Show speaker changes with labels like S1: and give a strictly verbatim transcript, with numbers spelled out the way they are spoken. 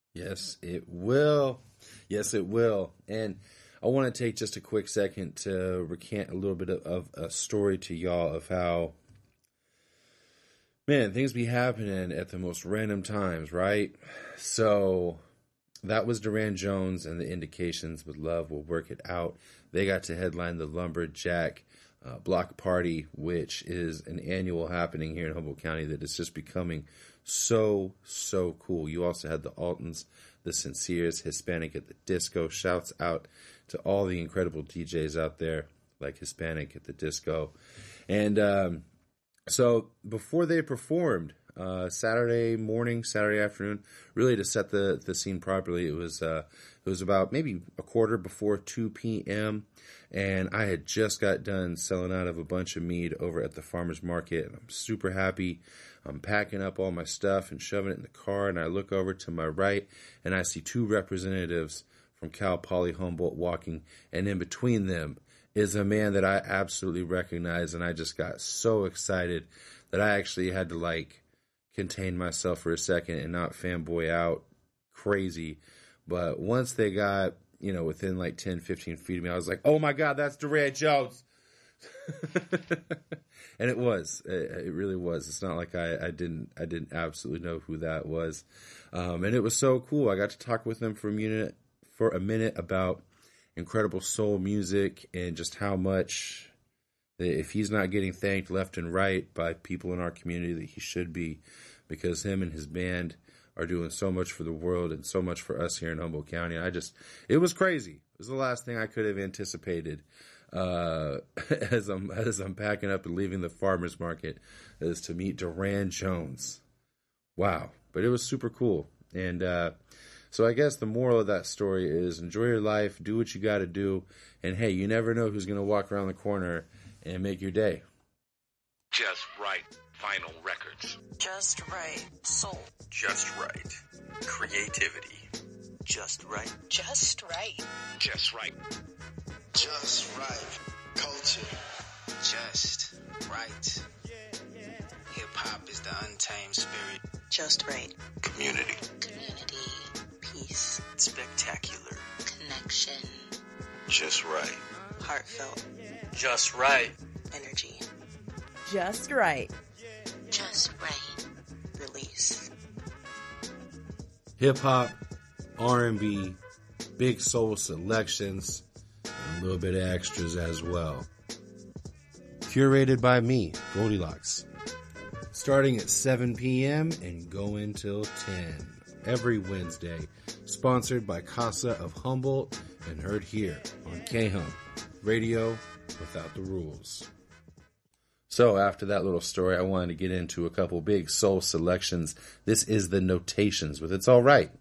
S1: Yes, it will. Yes, it will. And I want to take just a quick second to recant a little bit of, of a story to y'all of how, man, things be happening at the most random times, right? So that was Durand Jones and the Indications with Love Will Work It Out. They got to headline the Lumberjack uh, Block Party, which is an annual happening here in Humboldt County that is just becoming so, so cool. You also had the Altons, the Sinceres, Hispanic at the Disco. Shouts out to all the incredible D Js out there, like Hispanic at the Disco. And um, so before they performed, uh, Saturday morning, Saturday afternoon, really to set the, the scene properly, it was uh, it was about maybe a quarter before two p.m., and I had just got done selling out of a bunch of mead over at the farmer's market, and I'm super happy. I'm packing up all my stuff and shoving it in the car, and I look over to my right, and I see two representatives from Cal Poly Humboldt walking, and in between them is a man that I absolutely recognize, and I just got so excited that I actually had to, like, contain myself for a second and not fanboy out crazy. But once they got, you know, within like ten, fifteen feet of me, I was like, oh my God, that's Durand Jones. And it was, it, it really was. It's not like I, I didn't, I didn't absolutely know who that was. Um, and it was so cool. I got to talk with him for a minute, for a minute about incredible soul music and just how much, if he's not getting thanked left and right by people in our community, that he should be, because him and his band are doing so much for the world and so much for us here in Humboldt County. I just, it was crazy. It was the last thing I could have anticipated uh, as I'm as I'm packing up and leaving the farmer's market, is to meet Durand Jones. Wow. But it was super cool. And uh, so I guess the moral of that story is enjoy your life, do what you got to do, and hey, you never know who's going to walk around the corner and make your day.
S2: Just right. Vinyl records.
S3: Just right. Soul.
S2: Just right. Creativity.
S3: Just right. Just right.
S2: Just right.
S4: Just right. Culture.
S5: Just right. Hip-hop is the untamed spirit.
S3: Just right.
S2: Community.
S3: Community. Peace.
S5: Spectacular.
S3: Connection.
S2: Just right.
S3: Heartfelt.
S6: Just right.
S3: Energy.
S7: Just right.
S3: Just right. Release.
S1: Hip hop, R and B, big soul selections, and a little bit of extras as well. Curated by me, Goldilocks. Starting at seven p.m. and going till ten every Wednesday. Sponsored by Casa of Humboldt and heard here on K-Hum, radio without the rules. So after that little story, I wanted to get into a couple big soul selections. This is the Notations with It's All Right.